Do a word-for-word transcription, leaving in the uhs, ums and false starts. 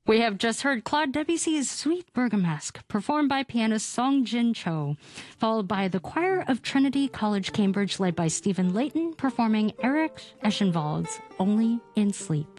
We have just heard Claude Debussy's Sweet Bergamasque, performed by pianist Song Jin Cho, followed by the Choir of Trinity College, Cambridge, led by Stephen Layton, performing Eric Eschenwald's Only in Sleep.